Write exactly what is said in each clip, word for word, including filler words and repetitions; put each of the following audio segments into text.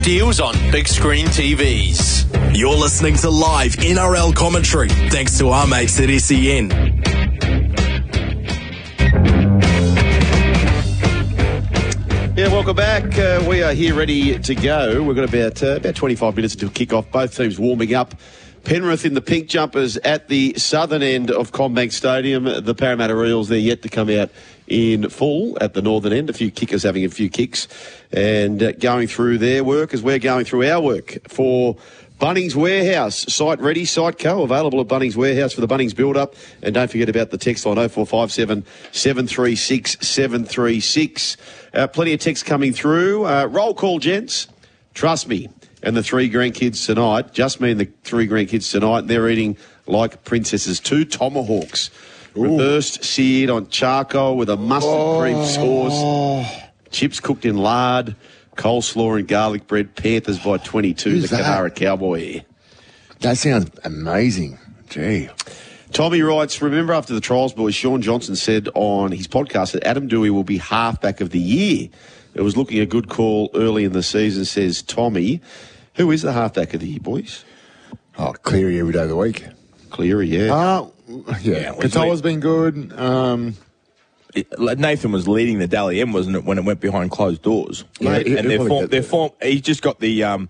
Deals on big screen T Vs. You're listening to live N R L commentary, thanks to our mates at S E N. Yeah, welcome back. Uh, we are here ready to go. We've got about uh, about twenty-five minutes until kick-off. Both teams warming up. Penrith in the pink jumpers at the southern end of CommBank Stadium. The Parramatta Eels, they're yet to come out in full at the northern end. A few kickers having a few kicks and uh, going through their work as we're going through our work for Bunnings Warehouse. Site ready, Site Co. Available at Bunnings Warehouse for the Bunnings build-up. And don't forget about the text line oh four five seven, seven three six, seven three six. Uh, plenty of text coming through. Uh, roll call, gents. Trust me. And the three grandkids tonight, just me and the three grandkids tonight, they're eating like princesses. Two tomahawks. Ooh. Reversed seared on charcoal with a mustard oh. cream sauce. Chips cooked in lard. Coleslaw and garlic bread. Panthers by twenty-two. Who's the that? Kahara Cowboy. That sounds amazing. Gee. Tommy writes, remember after the trials, boys, Sean Johnson said on his podcast that Adam Doueihi will be halfback of the year. It was looking a good call early in the season, says Tommy. Who is the halfback of the year, boys? Oh, Cleary every day of the week. Cleary, yeah. Uh, yeah, Katoa's been good. Um, it, Nathan was leading the Dally M, wasn't it, when it went behind closed doors? Yeah, and he, their form, their form, he just got the um,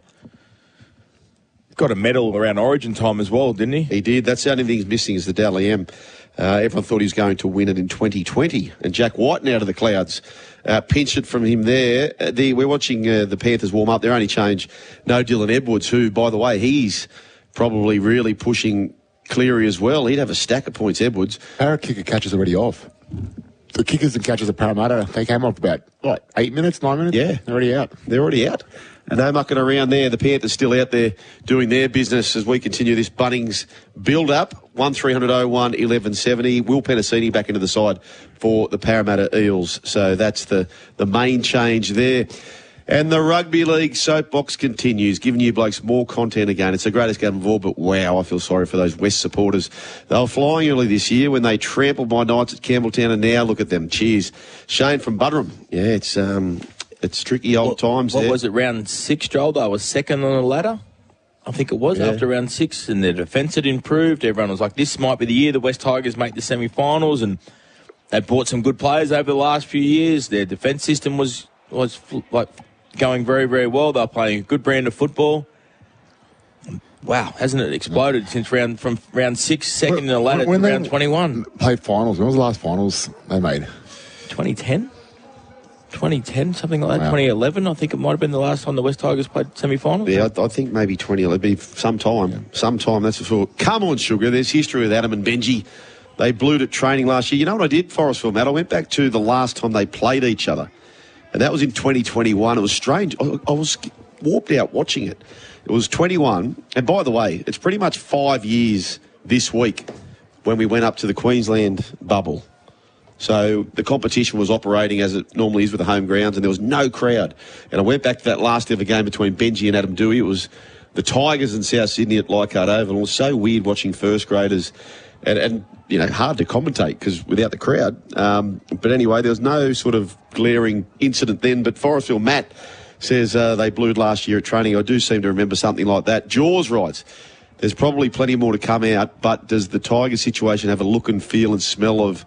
got a medal around Origin time as well, didn't he? He did. That's the only thing he's missing is the Dally M. Uh, everyone thought he was going to win it in twenty twenty. And Jack Whiten out of the clouds. Uh, pinched it from him there. Uh, the, we're watching uh, the Panthers warm up. Their only change, no Dylan Edwards, who, by the way, he's probably really pushing Cleary as well. He'd have a stack of points, Edwards. Para kicker catches already off. The kickers and catches at Parramatta, they came off about, what, eight minutes, nine minutes? Yeah. They're already out. They're already out. And no mucking around there. The Panthers still out there doing their business as we continue this Bunnings build-up. one three hundred oh one eleven seventy. Will Penasini back into the side for the Parramatta Eels. So that's the, the main change there. And the Rugby League soapbox continues, giving you blokes more content again. It's the greatest game of all, but wow, I feel sorry for those West supporters. They were flying early this year when they trampled my Knights at Campbelltown, and now look at them. Cheers. Shane from Buderim. Yeah, it's... um. It's tricky old what, times What there. was it, round six, Joel? They were second on the ladder, I think it was, yeah. after round six, and their defence had improved. Everyone was like, this might be the year the West Tigers make the semi-finals, and they bought some good players over the last few years. Their defence system was, was like going very, very well. They were playing a good brand of football. Wow, hasn't it exploded since round from round six, second in the ladder to round twenty-one? Played finals. When was the last finals they made? twenty ten? twenty ten, something like that. Wow. twenty eleven, I think it might have been the last time the West Tigers played semi-finals. Yeah, I, I think maybe twenty eleven. Be some time. Yeah. Some time, that's for sure. Come on, Sugar. There's history with Adam and Benji. They blew at training last year. You know what I did, Forestville, Matt? I went back to the last time they played each other. And that was in twenty twenty-one. It was strange. I, I was warped out watching it. It was twenty-one. And by the way, it's pretty much five years this week when we went up to the Queensland bubble. So the competition was operating as it normally is with the home grounds, and there was no crowd. And I went back to that last ever game between Benji and Adam Doueihi. It was the Tigers in South Sydney at Leichhardt Oval. It was so weird watching first graders, and, and you know, hard to commentate because without the crowd. Um, but anyway, there was no sort of glaring incident then. But Forestville Matt says uh, they blew last year at training. I do seem to remember something like that. Jaws writes, there's probably plenty more to come out, but does the Tigers situation have a look and feel and smell of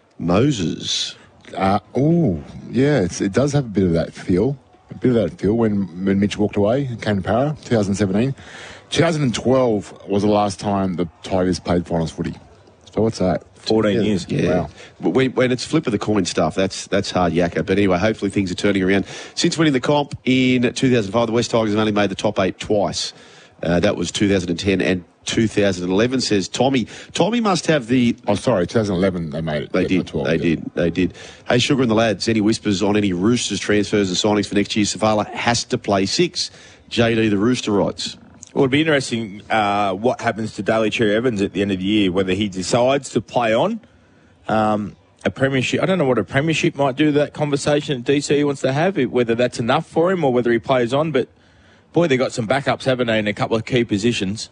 Moses? Uh, oh, yeah, it's, it does have a bit of that feel. A bit of that feel when, when Mitch walked away and came to Para, twenty seventeen. twenty twelve was the last time the Tigers played finals footy. So what's that? fourteen yeah, years. Yeah. Wow. But when, when it's flip of the coin stuff, that's that's hard yakka. But anyway, hopefully things are turning around. Since winning the comp in two thousand five, the West Tigers have only made the top eight twice. Uh, that was two thousand ten and two thousand eleven, says Tommy. Tommy must have the... Oh, sorry, twenty eleven they made it. They did, twelve, they yeah. did, they did. Hey, Sugar and the lads, any whispers on any Roosters transfers and signings for next year? Savala has to play six. J D, the Rooster, writes. Well, it'd be interesting uh, what happens to Daly Cherry Evans at the end of the year, whether he decides to play on um, a premiership. I don't know what a premiership might do to that conversation that D C wants to have, whether that's enough for him or whether he plays on. But, boy, they've got some backups, haven't they, in a couple of key positions.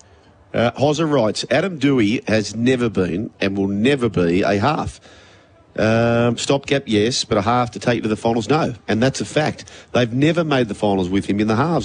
Uh, Hozza writes, Adam Doueihi has never been and will never be a half. Um, stopgap, yes, but a half to take you to the finals, no. And that's a fact. They've never made the finals with him in the halves.